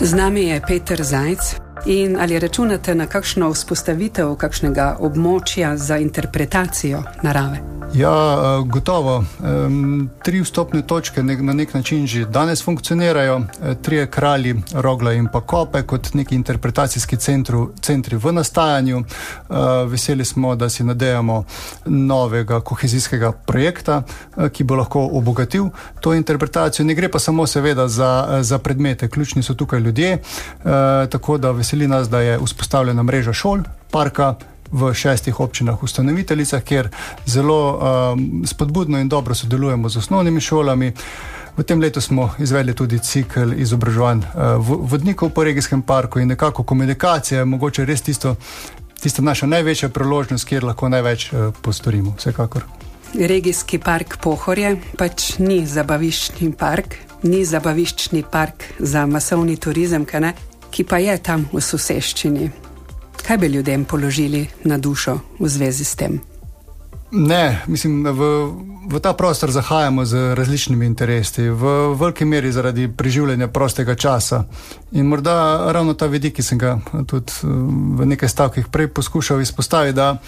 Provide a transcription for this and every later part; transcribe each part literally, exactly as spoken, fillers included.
Z nami je Peter Zajc. In ali računate na kakšno vzpostavitev kakšnega območja za interpretacijo narave? Ja, gotovo. Tri vstopne točke na nek način že danes funkcionirajo. Trije kralji, Rogla in pa Kope kot neki interpretacijski centru, centri v nastajanju. Veseli smo, da si nadejamo novega kohezijskega projekta, ki bo lahko obogatil to interpretacijo. Ne gre pa samo seveda za, za predmete. Ključni so tukaj ljudje, tako da veseli nas, da je vzpostavljena mreža šol, parka v šestih občinah ustanoviteljicah, kjer zelo um, spodbudno in dobro sodelujemo z osnovnimi šolami. V tem letu smo izvedli tudi cikl izobraževanj uh, vodnikov po regijskem parku in nekako komunikacija je mogoče res tisto, tista naša največja priložnost, kjer lahko največ uh, postorimo, vsekakor. Regijski park Pohorje pač ni zabaviščni park, ni zabaviščni park za masovni turizem, kaj ne? Ki pa je tam v soseščini. Kaj bi ljudem položili na dušo v zvezi s tem? Ne, mislim, v, v ta prostor zahajamo z različnimi interesi, v veliki meri zaradi preživljanja prostega časa. In morda ravno ta vidik, ki sem ga tudi v nekaj stavkih prej poskušal izpostaviti, da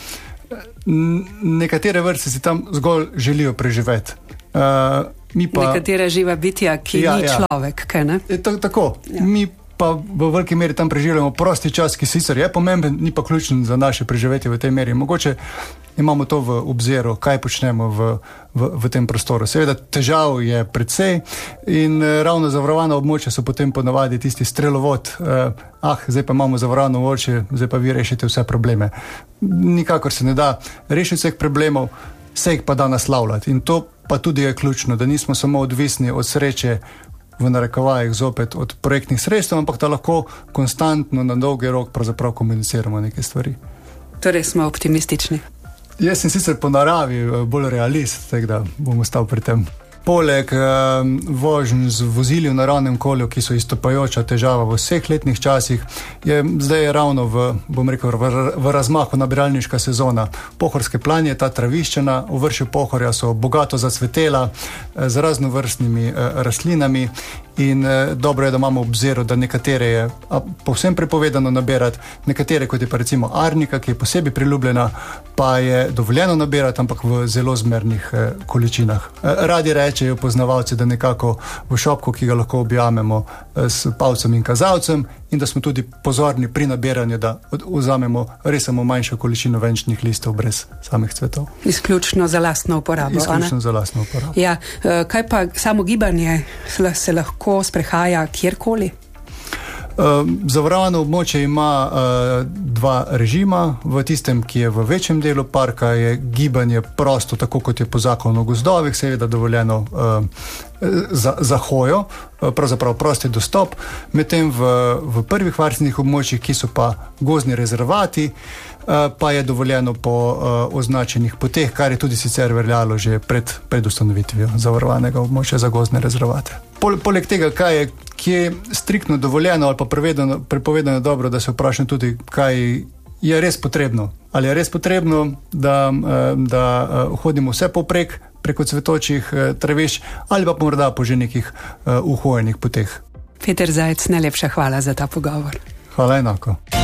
nekatere vrste si tam zgolj želijo preživeti. Uh, mi pa, Nekatera živa bitja, ki ja, ni ja. človek, kaj ne? Je to, tako, ja. Mi pa v veliki meri tam preživljamo prosti čas, ki sicer je pomemben, ni pa ključen za naše preživetje v tej meri. Mogoče imamo to v obziru, kaj počnemo v, v, v tem prostoru. Seveda težav je precej in eh, ravno zavarovana območja so potem ponavadi tisti strelovod, eh, ah, zdaj pa imamo zavarovano območje, zdaj pa vi rešite vse probleme. Nikakor se ne da rešiti vseh problemov, se jih pa da naslavljati. In to pa tudi je ključno, da nismo samo odvisni od sreče v narekovajih zopet od projektnih sredstev, ampak da lahko konstantno na dolgi rok pravzaprav komuniciramo neke stvari. Torej smo optimistični. Jaz sem sicer po naravi bolj realist, tako da bom ostal pri tem. Poleg eh, vožnj z vozili v naravnem okolju, ki so izstopajoča težava v vseh letnih časih, je zdaj ravno v, bom rekel, v, v razmahu nabiralniška sezona. Pohorske planje, ta traviščena, v vršju Pohorja so bogato zacvetela eh, z raznovrstnimi eh, rastlinami in eh, dobro je, da imamo obzir, da nekatere je a, povsem prepovedano nabirati, nekatere, kot je pa recimo arnika, ki je posebej priljubljena, pa je dovoljeno nabirati, ampak v zelo zmernih eh, količinah. Eh, radi rečejo poznavalci, da nekako v šopku, ki ga lahko objamemo eh, s palcem in kazalcem in da smo tudi pozorni pri nabiranju, da vzamemo res samo manjšo količino venčnih listov brez samih cvetov. Izključno za lastno uporabo. Izključno za lastno uporabo. Ja, eh, kaj pa samo gibanje se lahko sprehaja kjerkoli? Uh, zavarovano območje ima uh, dva režima. V tistem, ki je v večjem delu parka, je gibanje prosto, tako kot je po zakonu o gozdovih, seveda dovoljeno uh, za, za hojo, uh, pravzaprav prosti dostop. Medtem v, v prvih varstvenih območjih, ki so pa gozdni rezervati, uh, pa je dovoljeno po uh, označenih poteh, kar je tudi sicer veljalo že pred, pred ustanovitvijo zavarovanega območja za gozdne rezervate. Poleg tega, kaj je kje striktno dovoljeno ali pa prevedeno, prepovedano dobro, da se vprašam tudi, kaj je res potrebno. Ali je res potrebno, da, da hodimo vse poprek, preko cvetočih travišč, ali pa morda po že nekih uhojenih poteh. Peter Zajc, najlepša hvala za ta pogovor. Hvala enako.